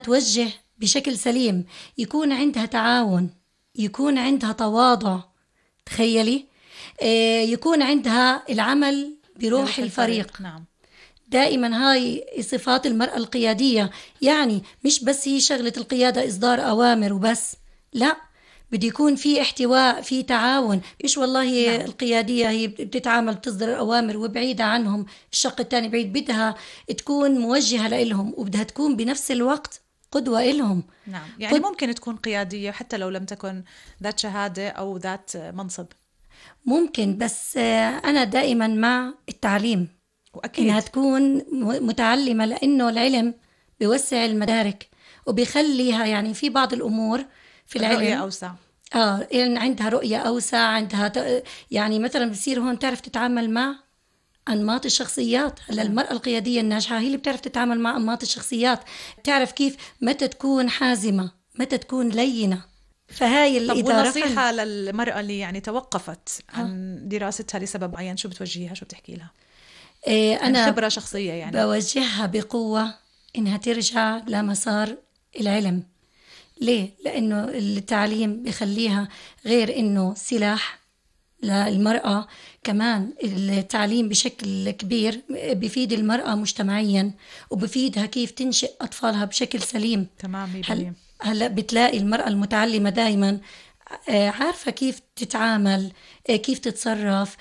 توجه بشكل سليم، يكون عندها تعاون، يكون عندها تواضع. تخيلي، يكون عندها العمل بروح الفريق. نعم. دائما هاي صفات المرأة القيادية. يعني مش بس هي شغلة القيادة إصدار أوامر وبس، لا، بده يكون في احتواء، في تعاون. مش والله نعم. القيادية هي بتتعامل بتصدر أوامر وبعيدة عنهم، الشق الثاني بعيد. بدها تكون موجهة لإلهم، وبدها تكون بنفس الوقت قدوة إلهم. نعم، يعني ممكن تكون قيادية حتى لو لم تكن ذات شهادة أو ذات منصب. ممكن، بس أنا دائما مع التعليم، وأكيد إنها تكون متعلمة، لأنه العلم بيوسع المدارك وبيخليها يعني في بعض الأمور في الرؤية العلم. أوسع. يعني عندها رؤية أوسع، عندها يعني مثلا بصير هون تعرف تتعامل مع أنماط الشخصيات. هلا المرأة القيادية الناجحة هي اللي بتعرف تتعامل مع أنماط الشخصيات، تعرف كيف متى تكون حازمة، متى تكون لينة. فهاي طب الإدارة ونصيحة للمرأة اللي يعني توقفت عن دراستها لسبب معين، شو بتوجهيها، شو بتحكي لها عن أنا خبرة شخصية يعني؟ بوجهها بقوة إنها ترجع لمسار العلم. ليه؟ لأنه التعليم بيخليها غير إنه سلاح للمرأة، كمان التعليم بشكل كبير بفيد المرأة مجتمعيا، وبفيدها كيف تنشئ أطفالها بشكل سليم. تمام. هلأ بتلاقي المرأة المتعلمة دايما عارفة كيف تتعامل، كيف تتصرف،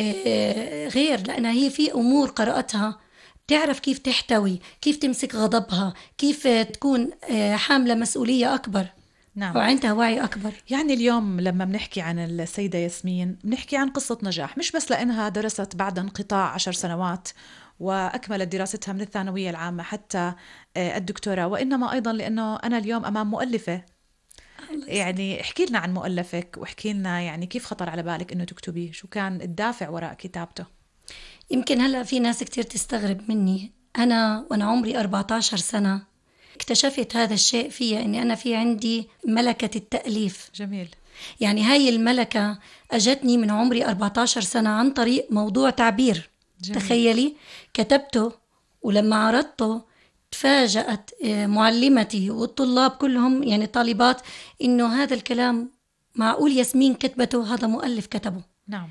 غير لأنها هي في أمور قرأتها، تعرف كيف تحتوي، كيف تمسك غضبها، كيف تكون حاملة مسؤولية أكبر، نعم. وعندها وعي أكبر. يعني اليوم لما بنحكي عن السيدة ياسمين بنحكي عن قصة نجاح، مش بس لأنها درست بعد انقطاع 10 سنوات وأكملت دراستها من الثانوية العامة حتى الدكتوراه، وإنما أيضا لأنه أنا اليوم أمام مؤلفة. يعني احكي لنا عن مؤلفك، واحكي لنا يعني كيف خطر على بالك إنه تكتبيه، شو كان الدافع وراء كتابته؟ يمكن هلأ في ناس كتير تستغرب مني. أنا وأنا عمري 14 سنة اكتشفت هذا الشيء فيا، أني أنا في عندي ملكة التأليف. جميل. يعني هاي الملكة أجتني من عمري 14 سنة عن طريق موضوع تعبير. جميل. تخيلي، كتبته ولما عرضته تفاجأت معلمتي والطلاب كلهم، يعني طالبات، إنه هذا الكلام معقول ياسمين كتبته، هذا مؤلف كتبه. نعم.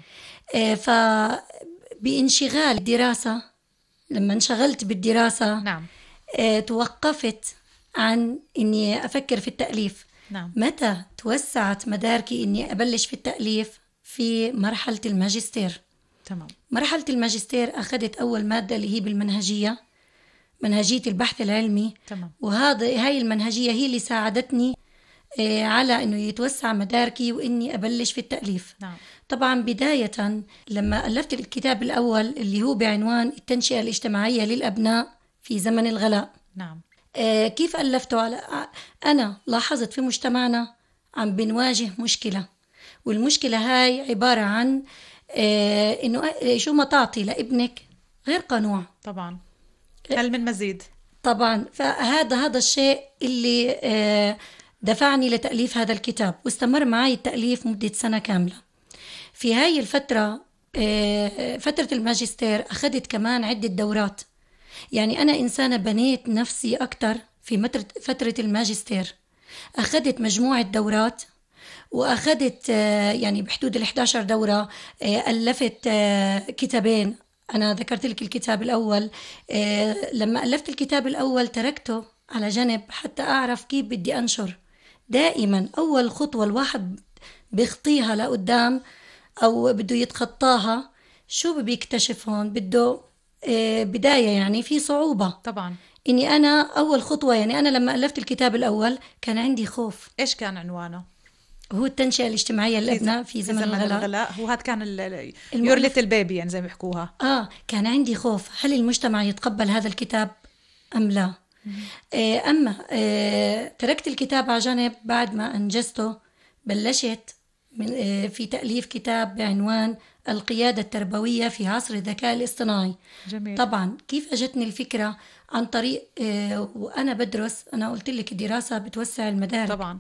فبانشغال الدراسة، لما انشغلت بالدراسة نعم. توقفت عن إني أفكر في التأليف. نعم. متى توسعت مداركي إني أبلش في التأليف؟ في مرحلة الماجستير. تمام. مرحلة الماجستير أخذت أول مادة اللي هي بالمنهجية، منهجية البحث العلمي. تمام. هاي المنهجية هي اللي ساعدتني على إنه يتوسع مداركي وإني أبلش في التأليف. نعم. طبعا بداية لما ألفت الكتاب الأول اللي هو بعنوان التنشئة الاجتماعية للأبناء في زمن الغلاء. نعم. كيف ألفته؟ أنا لاحظت في مجتمعنا عم بنواجه مشكلة، والمشكلة هاي عبارة عن إنه شو ما تعطي لابنك غير قنوع. طبعا. هل من مزيد؟ طبعا. فهذا الشيء اللي دفعني لتأليف هذا الكتاب، واستمر معي التأليف مدة سنة كاملة. في هاي الفترة فترة الماجستير أخذت كمان عدة دورات. يعني أنا إنسانة بنيت نفسي أكتر في فترة الماجستير. أخذت مجموعة دورات، وأخذت يعني بحدود 11 دورة. ألفت كتابين. أنا ذكرت لك الكتاب الأول. لما ألفت الكتاب الأول تركته على جنب حتى أعرف كيف بدي أنشر. دائما أول خطوة الواحد بيخطيها لقدام أو بده يتخطاها، شو بيكتشف هون؟ بده بداية، يعني في صعوبة. طبعا. إني أنا أول خطوة، يعني أنا لما ألفت الكتاب الأول كان عندي خوف. إيش كان عنوانه؟ هو التنشئة الاجتماعية للأبناء في زمن الغلاء. هو هذا كان يور ليتل بيبي يعني زي ما بيحكوها. كان عندي خوف، هل المجتمع يتقبل هذا الكتاب أم لا؟ أما تركت الكتاب على جنب. بعد ما أنجزته بلشت في تأليف كتاب بعنوان القيادة التربوية في عصر الذكاء الاصطناعي. جميل. طبعا كيف أجتني الفكرة؟ عن طريق وأنا بدرس، أنا قلت لك الدراسة بتوسع المدارك. طبعا.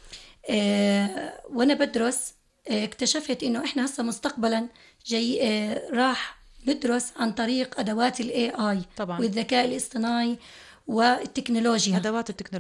وأنا بدرس اكتشفت إنه إحنا هسه مستقبلا جاي راح ندرس عن طريق أدوات ال AI طبعا. والذكاء الاصطناعي والتكنولوجيا. أدوات التكنولوجيا